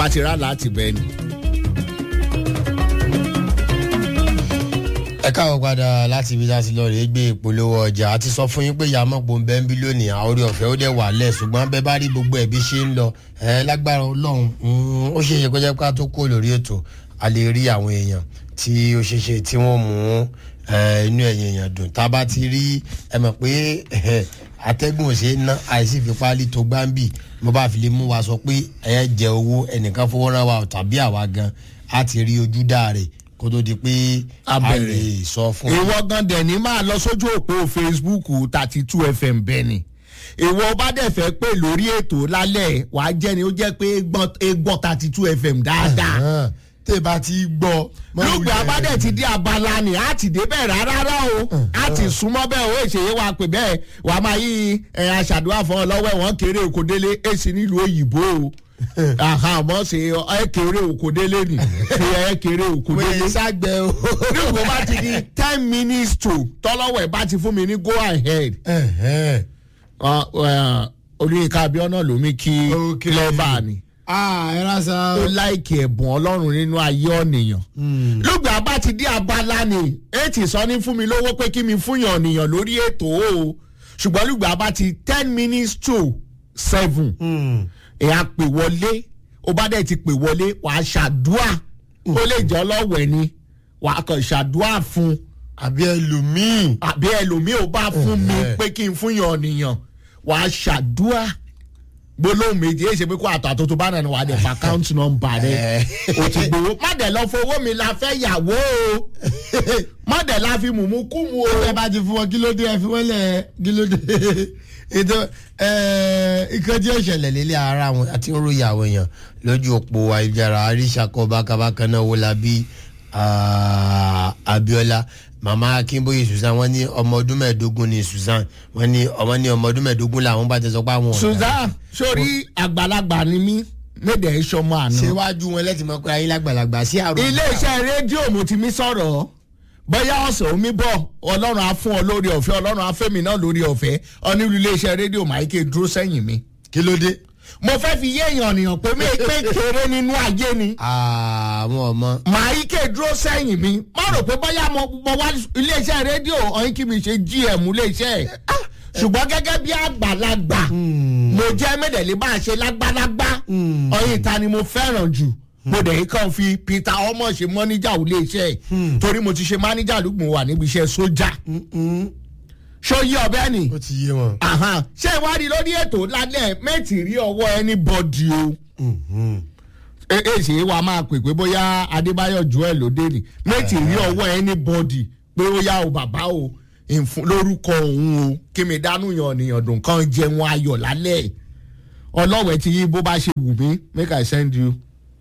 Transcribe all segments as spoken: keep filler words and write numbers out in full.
wá ti rà láti bẹ́ẹ̀ ni. ẹ káwọ padà láti ibi láti lọ rèé gbé ìpolówó ọjà àti sọ fún yín pé yàmọ̀pọ̀ ń bẹ́ ń bí lónìí àwọn orí ọ̀fẹ́ ó dẹ̀ wà lẹ̀ ṣùgbọ́n bẹ́ẹ̀ bá rí gbogbo ẹ̀bí ṣe ń lọ ẹ lágbára ọlọ́run ó ṣe é ṣe kó jẹ́ ká tó kó lórí ètò a lè rí àwọn èèyàn tí ó ṣe ṣe tí wọ́n mú inú ẹ̀yìn èèyàn dùn tá a bá ti rí ẹ mọ̀ pé atẹ́gùn ò ṣe é ná àìsí ìfipálí tó gbáǹbì mo bá fi lè mú wa sọ pé ẹ jẹ owó ẹnìkan fowó rán wa tàbí àwa gan á ti rí ojú dáa rẹ̀ kó tó di pé a lè sọ fún. ìwọ gan dẹ̀ ní máa lọ sójú òpó Facebook thirty two F M bẹ́ẹ̀ ni ìwọ bá dẹ̀ fẹ́ pé lórí ètò lálẹ́ wàá jẹ́ ni ó jẹ́ pé egbọ́ thirty two F M dáadáa tẹ́ bá ti gbọ́. lùgbà abádẹ́ ti di abala ni a ti dé bẹ́ẹ̀ rárá o a ti súnmọ́ bẹ́ẹ̀ o èsèyé wa pè bẹ́ẹ̀ wàá máa yí ẹ̀ aṣàdúrà fún ọ lọ́wọ́ wọn kéré òkòdélé èsì nílùú òyìnbó o àmọ́ ṣe ẹ kéré òkòdélé ni ṣe ẹ kéré òkòdélé. wẹ́ẹ́ ságbẹ́ o. lùgbà bá ti di ten minutes to tọ́lọ́wọ̀ ẹ̀ bá ti fún mi ní go ahead. olùyìnká abiona lomi kí lọ́ọ̀bà ni ẹ rásá. ó láìkì ẹ̀bùn ọlọ́run nínú ayé ọ̀nìyàn. lùgbà bá ti dé abala ni ètì sọ ní fún mi lówó pé kí mi fúnyàn ọ̀nìyàn lórí ètò o ṣùgbọ́n lùgbà bá ti ten minutes to seven ẹ̀ á pè wọlé ó bá dẹ̀ ti pè wọlé wàá ṣàdúà ó lè jẹ́ ọlọ́wẹ̀ ni wàá kàn ṣàdúà fún. àbí ẹlòmíì. àbí ẹlòmíì ò bá fún mi pé kí n fúnyàn ọ̀nìyàn wàá ṣàdúà gbólóhùn méjì èyí ṣe pé kó àtọ̀ àtọ̀tọ̀ bá nàní wàá dẹ̀ fà account number rẹ̀ o ti gbowó má dẹ̀ lọ fowó mi la fẹ́ yàwó o má dẹ̀ la fi mùmú kú mu o. ẹ bá ti fún wọn kí ló dé ẹ fi wọn lẹ kí ló dé ètò ìkan tí ó ṣẹlẹ̀ lélẹ̀ ara wọn àti oróyè àwọn èèyàn lójú òpó ayélujára àríṣàkọ bákàbákan náà wọlé bí Abiola mama Akínbóyè Susan wọn ní ọmọ ọdún mẹ́ẹ̀ẹ́dógún ní Susan wọn ní ọmọ ní ọmọ ọdún mẹ́ẹ̀ẹ́dógún làwọn bá tẹsán pa wọn. Susan sórí àgbàlagbà ni mí méde ìṣọmọ àná. ṣéwájú wọn lẹ́tì mọ́ pé ayé lágbàlagbà sí àrùn. iléeṣẹ́ rédíò mo ti mí sọ̀rọ̀ bóyá ọ̀sẹ̀ omi bọ̀ ọlọ́run á fún ọ lórí ọ̀fẹ́ ọlọ́run á fẹ́mi náà lórí ọ̀fẹ́ ọ̀nìlú iléeṣẹ́ rédíò máìkè dúró sẹ́yìn mi. kí ló dé. mo fẹ́ fi yé èèyàn nìyàn pé mi pé kéré nínú ayé ni. àwọn ọmọ. máìkè dúró sẹ́yìn mi má rò pé bóyá mo wá iléeṣẹ́ rédíò ọ̀hún kí mi ṣe G M iléeṣẹ́ ṣùgbọ́n gẹ́gẹ́ bí àgbàlagbà mo jẹ́ mẹ́tẹ̀lẹ́ bá a ṣe lágbálágbá ọ̀hún ìta ni mo fẹ́ràn jù mo dẹ̀ kàn fi Peter ọmọ ṣe mọ́níjà ò lè ṣe ẹ̀ torí mo ti ṣe máníjà lùgbùn wà níbi iṣẹ́ sójà ṣó yí ọbẹ̀ ni. ó ti yé wọn. ṣé ìwádìí lórí ètò lálẹ́ mẹ́tì rí ọwọ́ anybody o èsì wa máa pè pé bóyá Adébáyọ̀ Joel lóde ni mẹ́tì rí ọwọ́ anybody pé ó yá o bàbá o lórúkọ òun o kí mi dánú yan ọ̀nìyàn dùn kàn jẹun ayọ̀ lálẹ́ ọlọ́wẹ̀ tí yí bó bá ṣe wù mí make I send you.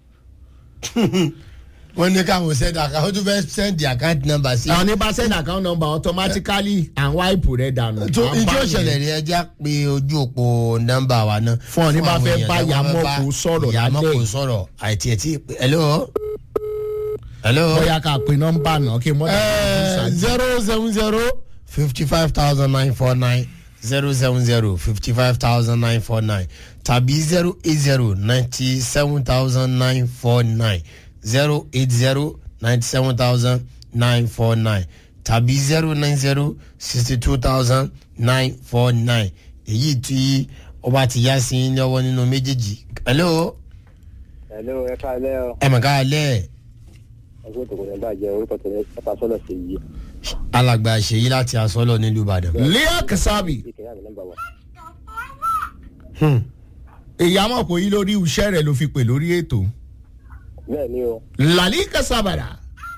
wọ́n ní káwọn send account wọ́n tún fẹ́ send the account number sí. àwọn ní bá send account number automatically and wipe rẹ̀ dànù. ìjọ ìṣẹ̀lẹ̀ rí ẹja pé ojú òpó nọ́mbà wa náà. fún ọ ní bá fẹ́ bá Yàmọ̀kò sọ̀rọ̀ lálẹ́. Yàmọ̀kò sọ̀rọ̀ àìtí ẹ̀ tí. hello. hello. bóyá ká pe nọ́mbà náà kí mọ́tò. zero seven zero fifty five thousand nine four nine zero seven zero fifty five thousand nine four nine tàbí zero eight zero ninety seven thousand nine four nine zero eight zero ninety seven thousand nine four nine tàbí zero nine zero sixty two thousand nine four nine èyí tí ó bá ti yá sí lọ́wọ́ nínú méjèèjì. hello. hello ẹ káalẹ́ o. ẹ mọ̀ káalẹ́. ọgbọ́n tó kò ní bàjẹ́ orúkọ tó ní pápá sọ́lọ̀ sí yìí. alàgbà ṣèyí láti asọ́lọ̀ nílùú Ìbàdàn. Lea Kasabi. Ìyàmọ̀kò yìí lórí iṣẹ́ rẹ̀ ló fi pè lórí ètò. bẹ́ẹ̀ ni o. Lali Kasabara.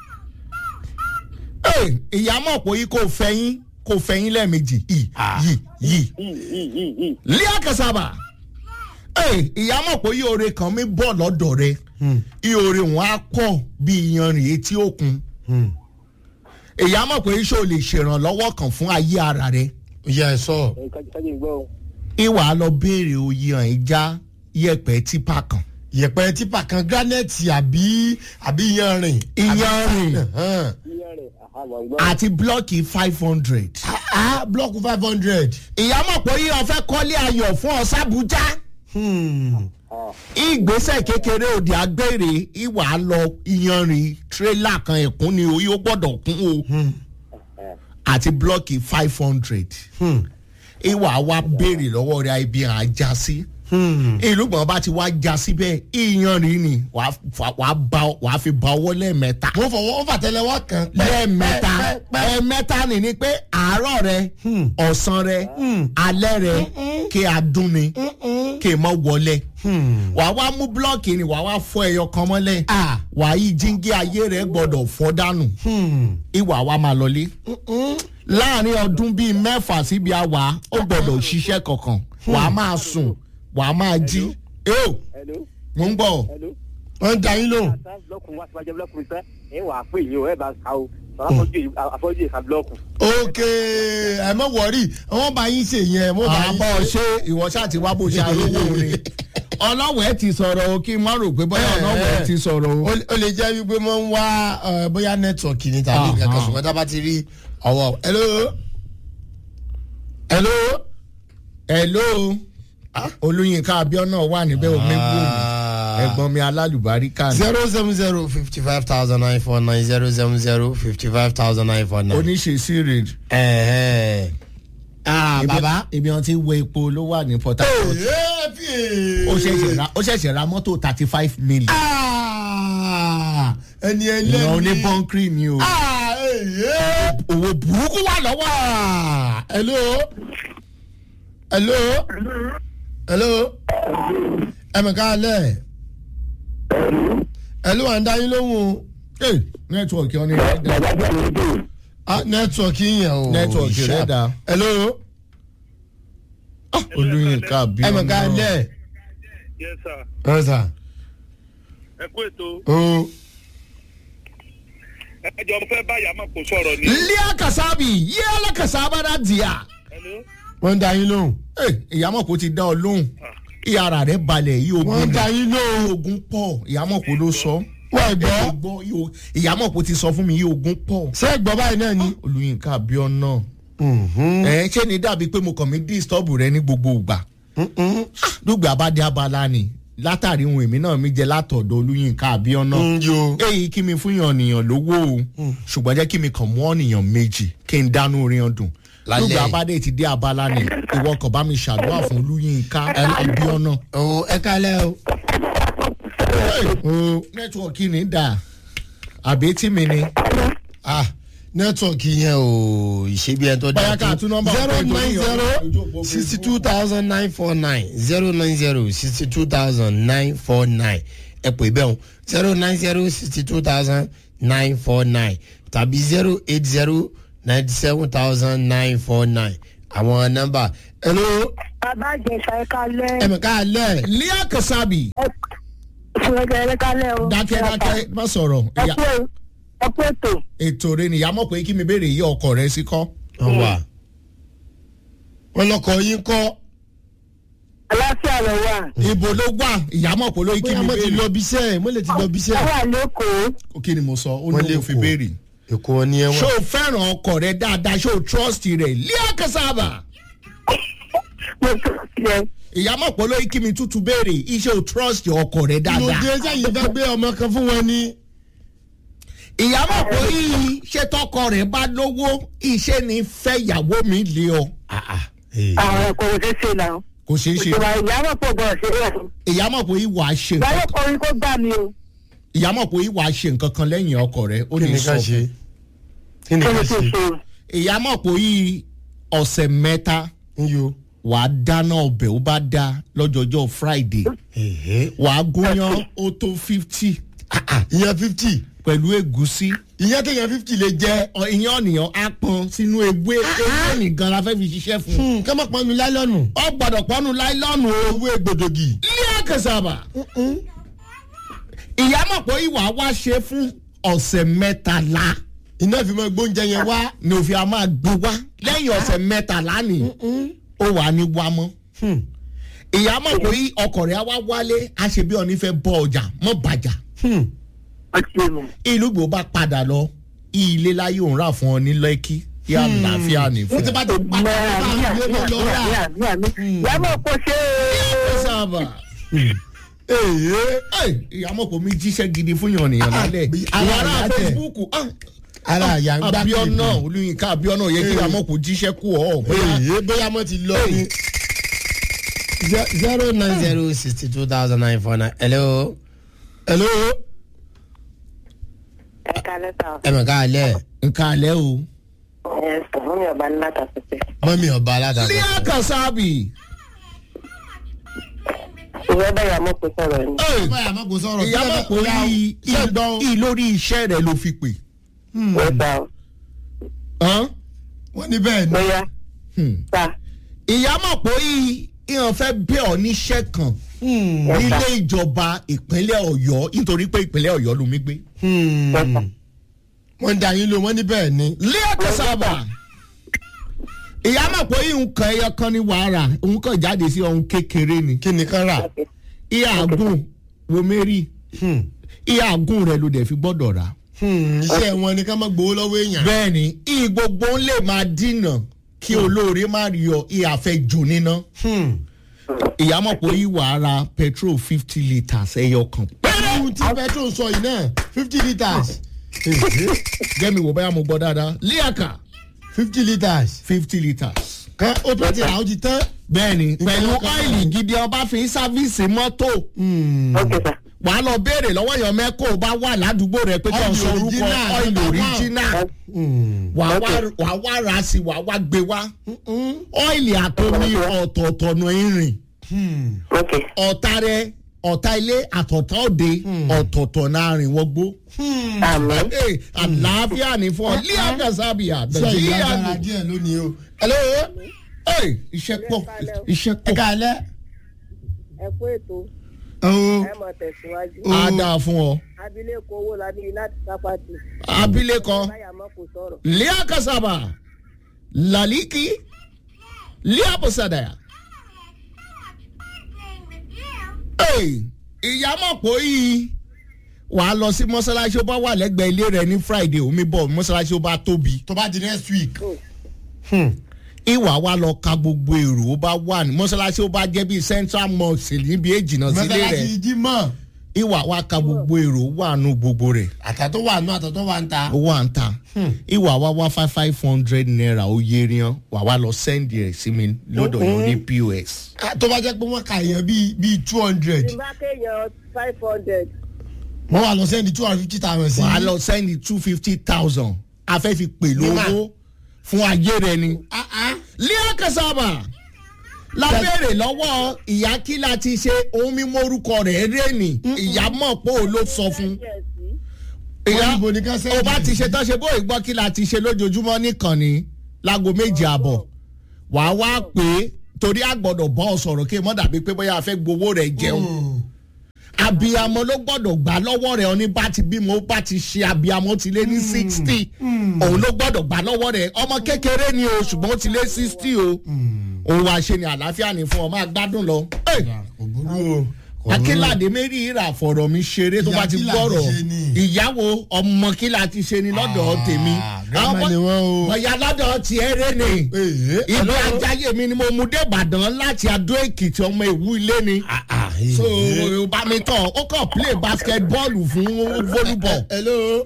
Ìyàmọ̀kò yìí kò fẹ́yìn kò fẹ́yìn lẹ́ẹ̀mejì yìí yìí yìí. Lea Kasaba. Ìyàmọ̀kò yìí oore kan mi bọ̀ lọ́dọ̀ rẹ̀. Ìhòòrè wọn á kọ̀ bí iyanrìn etí òkun. Ìyàmọ̀kò yìí ṣò lè ṣèrànlọ́wọ́ kan fún ayé ara rẹ̀. ìyá ẹ sọ. ìwà lọ béèrè oyè hàn ìjà yẹ̀pẹ̀ tipa kan. yẹ̀pẹ̀ tipa kan granite àbí àbí iyanrìn. iyanrìn àti blọọkì five hundred. ah blọọkì five hundred. Ìyàmọ̀kò yìí ó fẹ́ kọ́lé ayọ̀ fún ọ s'Àbújá. ìgbésẹ̀ kékeré òdì agbèrè ìwà lọ iyanrìn tírélà kan ẹ̀kún ni o yóò gbọ́dọ̀ kún o àti blọ́ọ̀kì five hundred ìwà wa béèrè lọ́wọ́ rẹ̀ ibi àjà sí ìlú gbọ̀n bá ti wá já síbẹ̀ iyanrìn ni wàá fi ba ọwọ́ lẹ́ẹ̀mẹ́ta. mo fọwọ́ fàtẹ́lẹwọ́ kan. lẹ́ẹ̀mẹ́ta ẹ̀ẹ̀mẹ́ta ni ni pé àárọ̀ rẹ ọ̀sán rẹ alẹ́ rẹ kí a dún ni kí ẹ mọ wọlé. wàá wá mú blọọkì ni wàá wá fọ ẹyọ kan mọ́lẹ̀ wàá yí jíǹgí ayé rẹ gbọ́dọ̀ fọ́ dànù ìwà wa máa lọlé. láàrin ọdún bíi mẹ́fà síbi àwà ó gbọ́dọ̀ ṣiṣẹ́ kankan wàá máa sùn wà á máa jí. eo mo ń gbọ́. wọ́n ń da yín lóhùn. ok ẹ mọ wọrí àwọn bá yín ṣe yẹn mo bá yín ṣe. àbọ̀ ṣé ìwọ ṣáà ti wá bó ṣe àlówó ni ọlọ́wẹ̀ ti sọ̀rọ̀ o kí n má rò pé bóyá ọlọ́wẹ̀ ti sọ̀rọ̀ o. ó lè jẹ́ wípé wọ́n ń wá bóyá nẹ́tíwọ̀kì ní tàbí kankan ṣùgbọ́n tá a bá ti rí ọwọ́. hello hello hello olùyìnká abiona wà níbẹ̀ omi gbòòmù ẹ̀gbọ́n mi alálùbáríkà ni. zero seven zero fifty five thousand nine four nine zero seven zero fifty five thousand nine four nine. oníṣèṣì rè. ẹ̀ẹ́ ah baba. ibi wọn ti wọ epo ló wà ní port harcourt. ó ṣẹ̀ṣẹ̀ ra ó ṣẹ̀ṣẹ̀ ra mọ́tò thirty five million. ẹni ẹlẹ́ni. ìyàn oníbọ́ńkì ni o. owó burúkú wà lọ́wọ́. hello hello hello ẹ̀mẹ̀ká alẹ́ hello à ń dá yín lóhùn. nẹ́tíwọ̀kì ọ̀nì rẹ̀ dá. nẹ́tíwọ̀kì yẹn o. nẹ́tíwọ̀kì rẹ̀ dá. hello olùyìnká bí ọ̀nà. ẹ̀mẹ̀ká alẹ́. yes sir. ẹ sà. ẹ kú ètò. o. ẹ jọ fẹ́ bá yàmọ̀ kó sọ̀rọ̀ ni. líà kàsábì yẹ́lá kàsábà dá dìá. hello. wọ́n ń da yín lóhùn. ìyàmọ̀ kò ti dá ọ lóhùn ìyá ara rẹ̀ balẹ̀ yìí ogun wọ́n ń da yín lóhùn. ogun pọ̀ ìyàmọ̀ kò ló sọ. wọ́n gbọ́. ìyàmọ̀ kò ti sọ fún mi yìí ogun pọ̀. ṣé ẹ̀gbọ́n báyìí náà ni. olùyìnká abiona. ẹ ṣé ni dàbí pé mo kàn mí disturb rẹ ní gbogbo ìgbà. dùgbà abádé abala ni látàrí ohun èmi náà mi jẹ látọ̀dọ̀ olùyìnká abiona. èyí kí mi fún yànnìyàn lówó o ṣùgbọ́n jẹ́ kí mi kàn mú ọ̀nìyàn méjì kí n dánú orin ọdún lóògbé abádé ti dé abala ni ìwọ kàn bá mi ṣàdúrà fún olúyinka abiona. o ẹ kálẹ̀ o. o nẹ́tíwọ̀kì ní dà àbí tí mi ni. ah nẹ́tíwọ̀kì yẹn o ìṣèbí ẹ̀ tó dáa. báyà ká tún nọ́mbà zero nine zero sixty two thousand nine four nine zero nine zero sixty two thousand nine four nine ẹ pè bẹ́ẹ̀ o zero nine zero sixty two thousand nine four nine tàbí zero eight zero ninety seven thousand nine four nine àwọn nọ́mbà. hello. bàbá àjẹsà ẹ kálẹ̀. ẹ̀mí kálẹ̀. líà kàsábì. ẹ ẹ kálẹ̀ o. dákẹ́ dákẹ́ má sọ̀rọ̀. ẹ kú ẹ kú ètò. ètò rẹ nìyá mọ̀ pé kí mi béèrè yí ọkọ rẹ sí kọ́. wọ́n wà. wọ́n lọkọ̀ yín kọ́. aláfíà lọ wà. ibo ló wà ìyá mọ̀ pé ló kí mi bóyá mo ti béèrè. lọ bíṣẹ́ mo lè ti lọ bíṣẹ́. ó wà lẹ́kọ̀ọ́. kí ni mo sọ ó Wọ́n ní lè mo fi kó. béèrè. èkó wọn ni ẹ ṣé wà. o fẹ́ràn ọkọ rẹ dáadáa ṣé o trust rẹ líà kàsábà. mo tó tiẹ̀. ìyá mọ̀ pé ló kí mi tútù béèrè iṣẹ́ o trust ọkọ rẹ ló dáadáa. dé sẹ́yìn fẹ́ gbé ọmọ kan fún wọn ni. ìyá mọ̀ pé yìí ṣé tọkọ rẹ̀ bá lówó iṣẹ́ ni fẹ́ ìyàwó mi lé ọ. àwọn ẹ̀kọ́ ò ṣeé ṣe náà. kò ṣeé ṣe. ìwà ìyàwó pọ̀ gan ṣe é. ìyá mọ̀ pé ìwà ṣe ìyàwó nǹkan kọrin kó gbà mí o. ìyá mọ̀ pé ìwà ṣe nǹkan kan lẹ́yìn ọkọ rẹ̀ ó kí ní ni sọ ká ṣe. kí ni kí ká ni kí n ṣe. ṣe. ìyá mọ̀ pé yìí ọ̀sẹ̀ mẹ́ta ń yo. wàá dáná ọbẹ̀ ó bá dá lọ́jọ́jọ́ friday wàá gúnyán ó tó fifty ìyẹn fifty. pẹ̀lú ègúsí ìyẹn téèyàn fifty lè jẹ. ọ- ìyẹn ọ̀nìyàn á pọn sínú ewé ewé nìkan la fẹ́ fi ṣiṣẹ́ fún un. ká má pọnmi láìlọ́nù. ọ gbọ́dọ̀ pọ́nú láìlọ́nù o. owó gbòdògì. ilé àkàsàbà. ìyá mọ̀ pé ìwà wá ṣe fún ọ̀sẹ̀ mẹ́tàlá iná fi mọ gbóúnjẹ yẹn wá. ni òfin a máa gbé wá lẹ́yìn ọ̀sẹ̀ mẹ́tàlá ni ó wà ní wá mọ́. ìyá mọ̀ pé ọkọ̀ rẹ̀ á wá wálé á ṣe bí ọ̀ní fẹ́ bọ́ ọjà mọ́ bàjá. ọtí mu. ìlú gbò bá padà lọ ilé láyé òun rà fún ọ ní lẹ́kí yá àlàáfíà ní fún ó ti ọ. bá tó padà bá ilé mọ́ lọ rà. ìyàwó kò ṣe é. àkàsàbà. ìyàmọ̀ kò mi jíṣẹ́ gidi fún yàn nìyàn lálẹ́ ara ìyàrá àyà tẹ̀. Facebook ara àyà ń gbá Abiona Olúyinká Abiona yẹ kí ìyàmọ̀ kò jíṣẹ́ kú ọ̀ bóyá èyí bóyá mo ti lọ ní zero nine zero sixty two thousand nine four nine. hello. hello. ẹ kálẹ́ sá. ẹ mọ̀ ká alẹ́. nǹkan alẹ́ o. ẹ sọ fún mi ọba ńlá ta pẹpẹ. mọ́mí ọba aládàá. Lia Kasabi. ìwé bẹ́ẹ̀ àmọ́ pé sọ̀rọ̀ ni. ọba yà má kó sọ̀rọ̀. ìyàmọ̀ kò rí i lórí iṣẹ́ rẹ̀ ló fi pè. ó gbà ó. Hàn? wọ́n ní bẹ́ẹ̀ ni. bóyá sá. ìyàmọ̀ pé ìhàn fẹ́ bẹ́ ọ níṣẹ́ kan nílé ìjọba ìpínlẹ̀ Ọ̀yọ́ nítorí pé ìpínlẹ̀ Ọ̀yọ́ ló mi gbé. wọ́n ń da yín lò wọ́n ní bẹ́ẹ̀ ni. Lia Kasaba. ìyàmọ̀ pé ìhun kan ẹyọ kan ní wàrà òun kàn jáde sí ọ̀hún kékeré ni. kí ni kan rà. ìyá àgùn wo mẹ́rì ìyá àgùn rẹ̀ ló dẹ̀ fi gbọ́dọ̀ rà. iṣẹ́ wọn ni ká má gbowó lọ́wọ́ èèyàn. bẹ́ẹ̀ni ìyí gbogbo ń lè máa dínà kí olóore má rí ọ ìyá fẹ́ jò níná. ìyàmọ̀ pé ìwà ara petrol fifty litres ẹyọ kan. ohun tí petrol sọ yìí náà fifty litres. gẹ́mi wò báyà mo gbọ́ dáadáa Liaka fifty litres. fifty litres. kan ó tó ti rà ó ti tán. bẹ́ẹ̀ni pẹ̀lú Nǹkan kan ọ́ìlì gidi ọba fi ń sáfíìsì mọ́tò ok sá. wàá lọ béèrè lọ́wọ́ èèyàn mẹ́kò bá wà ládùúgbò rẹ̀ pé kí wọ́n sọ orúkọ ọ́ìlì òríjínà wàá wá ra sí wàá wá gbé wá ọ́ìlì àtomi ọ̀tọ̀ọ̀tọ̀ nù ìrìn ok. ọ̀tá rẹ̀ ọ̀tá ilé àtọ̀tá òde ọ̀tọ̀ọ̀tọ̀ náà rìn wọ́gbó. àmín. Hey, àlàáfíà ní fún ọ Lia Kasabi ṣe àbẹ̀jẹ̀ ìyára yíyàgò. díẹ̀ lónìí o. hello. Hey, iṣẹ́ pọ̀ iṣẹ́ ẹ pọ̀ ká alẹ́. ẹ kú ètò ooo. ẹ mọ̀ tẹ̀síwájú. á dáa fún ọ. abilékọ owó la ní láti sápàtì. abilékọ báyà mọ́ kò sọ̀rọ̀. Lia Kasaba Laliki Lia Posadaya. Hey, ìyàmọ̀ pò yìí wàá lọ sí mọ́ṣáláṣí ó bá wà lẹ́gbẹ̀ẹ́ ilé rẹ̀ ní Friday omi bọ̀ mọ́ṣáláṣí ó bá tóbi. tó bá di next week. ìwà wa lọ ka gbogbo èrò ó bá wà ní mọ́ṣáláṣí ó bá jẹ́ bíi Central Mosque níbi èjìnà sílé mọ́sálásí rẹ̀ jímọ̀. ìwà wa ka gbogbo èrò wà nù gbogbo rẹ̀ àtàtọ́ wà nù àtàtọ́ wà ń ta. ó wà ń ta ìwà wa wá five five hundred naira ó yé rian wà wá lọ sẹ́ndì rẹ̀ sí mi lọ́dọ̀ yẹn ní P O S. Ah, tó bá jẹ́ pé wọ́n kà yẹn bíi bíi two hundred. tí n bá kéèyàn five hundred. wọ́n wà lọ sẹ́ni two hundred fifty thousand sí. wà á lọ sẹ́ndì two fifty thousand afẹ́ fi pè lówó fún ayé rẹ ni. Lia Kasaba lábẹ́rẹ̀ lọ́wọ́ ìyá kí la ti ṣe ohun mímú orúkọ rẹ̀ rẹ̀ ni ìyá mọ̀ pé òun ló sọ fún. ìyá Wọ́n níbo ni ká sẹ́ndì ó bá ti ṣe sí? tán ṣe bóyá gbọ́ kí la ti ṣe lójoojúmọ́ nìkan ni láago méje àbọ̀ wàá wá pé torí àgbọ̀dọ̀ bọ́ ọ sọ̀rọ̀ kí mọ́ dàbí pé bóyá a fẹ́ gbowó rẹ̀ jẹun. abiyamọ ló gbọ́dọ̀ gbà lọ́wọ́ rẹ̀ ọ ní bá ti bímọ ó bá ti ṣe abiyamọ ti lé ní sixty òun ló gbọ́dọ̀ gbà lọ́wọ́ rẹ̀ ọmọ kékeré ni o ṣùgbọ́n ó ti lé sixty o òun wàá ṣe ni àlàáfíà ní fún ọ máa gbádùn lọ. kò burú o. akínládé méjì ìrà fọ̀rọ̀ mi ṣeré tó bá ti Ìyá gbọ́rọ̀ Kíládé ṣe ni. ìyàwó ọmọ kí la ti ṣe ni lọ́dọ̀ tèmi grandma ni wọ́n o. ọ̀yà lọ́dọ̀ tiẹ̀ rẹ̀ ni ìlú ajáyé mi ni mo mú dé Ìbàdàn láti Adó Èkìtì ọmọ ìwú ilé ni so bá mi tán ó kàn play basketball fún volleyball hello.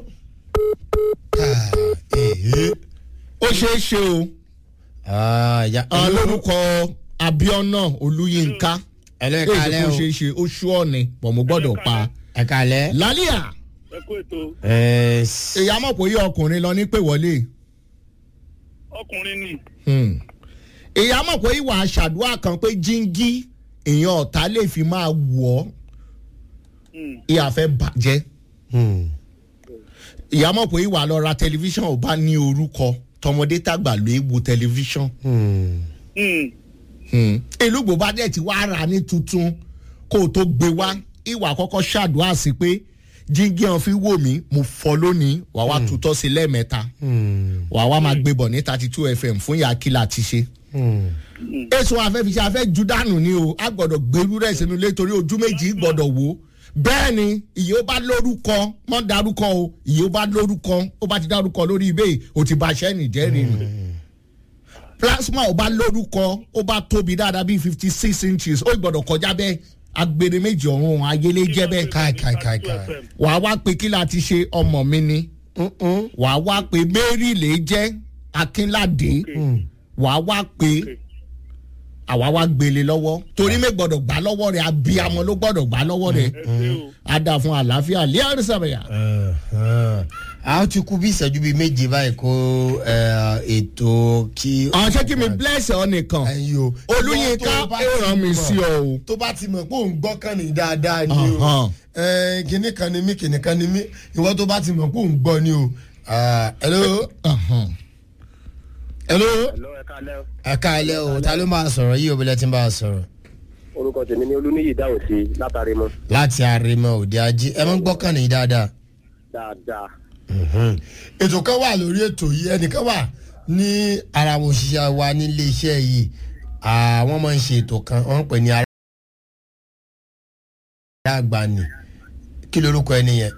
Ah, eh, ó ṣeé ṣe o ah, ya. Ah, lórúkọ Abiona Olúyinká hello ẹ èyí kálẹ́ tó o. ṣeé ṣe ó ṣú ọ̀nì pọ̀ mo gbọ́dọ̀ pa ẹ kálẹ́. Lálíà ẹ kú ètò ẹ èyí mọ̀ pé yí ọkùnrin lọ ní pè wọlé ọkùnrin ni èyí mọ̀ pé ìwà àṣàdúrà kan pé jíngí èèyàn ọ̀tá lè fi máa wọ̀ ọ́ ìyá fẹ́ bàjẹ́ ìyá mọ̀ pé ìwà lọ ra tẹlifíṣàn ò bá ní orúkọ tọmọdé tàgbà ló ewu tẹlifíṣàn èlùgbò bá dẹ̀ ti wá ra ní tuntun kó o tó gbé wá ìwà kọ́kọ́ ṣàdúrà sí pé jíngí hàn fi wò mí mo fọ́ lónìí wà wá tutọ́ sí lẹ́ẹ̀mẹ́ta wà wá máa gbé bọ̀ ní thirty two F M fún ìyá kí la ti ṣe èso afẹ́fiṣẹ́ afẹ́ ju dànù ni o a gbọ́dọ̀ gbèrú rẹ̀ sínú ilé torí ojú méjì gbọ́dọ̀ wò bẹ́ẹ̀ ni ìyè ó bá lórúkọ mọ́ darúkọ o ìyè ó bá lórúkọ ó bá ti dárúkọ lórí ibẹ̀ o ti bá aṣẹ́ nìjẹ́ rí ni plasma ó bá lórúkọ ó bá tóbi dáadáa bíi fifty six inches ó gbọ́dọ̀ kọjá bẹ́ẹ̀ agbèrè méjì ọ̀run ayélé jẹ́ bẹ́ẹ̀. káì káì káì káì. wà á wá pé kí la ti ṣe ọmọ mi ni. wà á wá pé mary lè jẹ́ akínládé. wà á wá pé àwa wá gbélé lọ́wọ́ torí mi gbọ́dọ̀ gbà lọ́wọ́ rẹ̀ abiyamọ ló gbọ́dọ̀ gbà lọ́wọ́ rẹ̀ á dà fún àlàáfíà lé àrísàbẹ̀yà. a ti kú bí ìṣẹ́jú bíi méje báyìí kó ètò kí. àwọn ṣé kí mi bless ọ nìkan olúyinka ó ràn mí sí ọ o. tó bá ti mọ̀ pé òun gbọ́ kàn ní dáadáa ni o kìnnì kan ni mí kìnnì kan ni mí ìwọ tó bá ti mọ̀ pé òun gbọ́ ni o. hello. hello. ẹ káalẹ́ o ta ló máa sọ̀rọ̀ yìí obìnrin tí ń bá a sọ̀rọ̀. orúkọ tèmi ni olúníyì dáhùn sí látàrí mọ. láti àrèmọ òde ajé ẹ máa ń gbọ́ kàn ní dáadáa. dáadáa. ètò kan wà lórí ètò yìí ẹnìkan wà ní ara àwọn òṣìṣẹ́ wa nílé iṣẹ́ yìí àwọn máa ń ṣe ètò kan wọ́n ń pè ní ará àgbàní kí lorúkọ ẹni yẹn.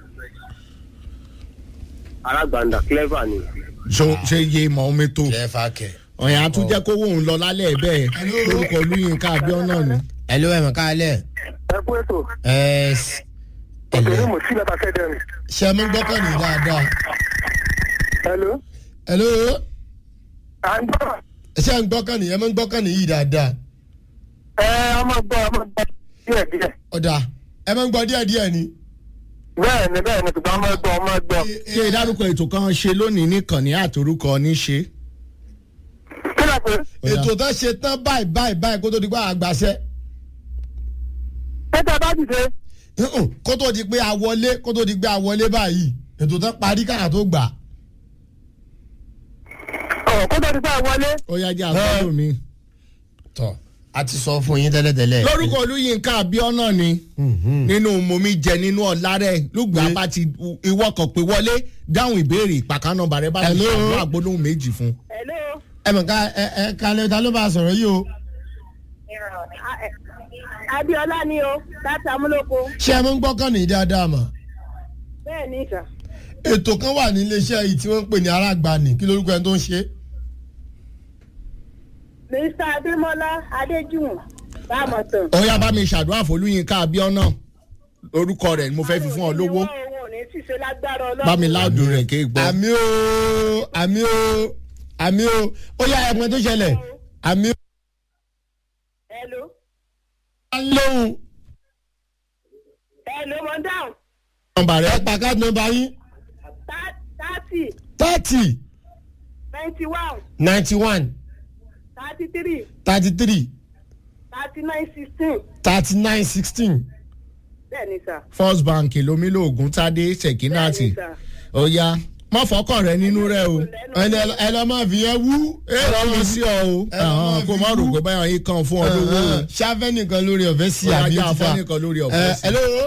arágbàndà clever ni. ṣe yé mọ omi tó clever kẹ. ọ̀yàn àtúnjẹ́ kó wòun lọ lálẹ́ bẹ́ẹ̀ lórúkọ olúyinka abiona ni. ẹ ló ẹ̀ mọ̀ káalẹ́. ẹ kú ètò. ẹ ẹ òkèèrè mo sí lẹ́tà kẹ́dẹ̀ mi. ṣe é mú gbọ́kàn ní dáadáa. hello. hello. à ń gbọ́. ṣé ẹ ń gbọ́kàn ní ẹ máa ń gbọ́kàn ní yìí dáadáa. ẹ ọmọ gbọ́ ọmọ gbọ́ díẹ̀ díẹ̀. ọ̀dà ẹ máa ń gbọ́ díẹ̀ díẹ̀ ni. bẹ́ẹ̀ ni bẹ́ẹ̀ ni ṣùgbọ́n ọmọ gbọ́ ọmọ gbọ́. ṣé ìdárúkọ ètò kan ṣe lónìí nìkan ní àtòrúkọ ní ṣe. kí ló pé. ètò tó ṣe tán báyìí báyìí báyìí kó tó di pé àgbàṣẹ. tẹ́tẹ́ bá dìde. kó tó di pé a wọlé kó tó di pé a wọlé báyìí ètò tó parí káyà tó gbà. ọ̀ kó tó di pé a wọlé. ó yá jẹ́ àgbọ̀dọ̀ mi. tọ́ a ti sọ fún yín tẹ́lẹ̀tẹ́lẹ̀. lórúkọ olúyinka abiona ni nínú momi jẹ nínú ọ̀la rẹ̀ lùgbà bá ti ìwọ kan pé wọlé dáhùn ìbéèrè ìpàkà nọ́mbà rẹ̀ bá ti ṣàlùwà gbólóhùn méjì fún. hello. ẹ mọ̀ ká ẹ ẹ kalẹ̀ ta ló bá a sọ̀rọ̀ yìí o. Abíọ́lá ni o láti amúlòkó. ṣé ẹ mọ̀ ń gbọ́kàn ní dáadáa mà. bẹ́ẹ̀ ni ìṣà. ètò kan wà ní iléeṣẹ́ yìí tí wọ́n ń pè ní arágbani kí lórúkọ ẹni tó ń ṣe. mr adémọlá adéjùmọ̀ bámọ̀tàn. ó yá bá mi ṣàdúrà fún olúyinka abiona orúkọ rẹ̀ mo fẹ́ fi fún ọ lówó bá mi láàdùn rẹ̀ kéé gbọ́. àmì o àmì o àmì o ó yá ẹ̀pọ̀n tó ṣẹlẹ̀ àmì o. hello. lóhùn. hello mo ń dáhùn. nọ́mbà rẹ̀ ẹ pa káàdì nọ́mbà yín. thirty. thirty. ninety one. ninety one. thirty three. thirty three. thirty nine sixteen. thirty nine sixteen. bẹ́ẹ̀ ni sà. first bank lomilo oguntade sekinati ó yá má fọkàn rẹ nínú rẹ o. ẹ lọ máa fi yẹn wú. ẹ lọ mi sí ọ o kó má rò pé báyọ̀ yín kan fún ọ lówó o. ṣáfẹ́ nìkan lórí ọ̀fẹ́ sí àbí ó yá òtítà. jẹ́ àfẹ́ nìkan lórí ọ̀fẹ́ sí. ẹ lóore.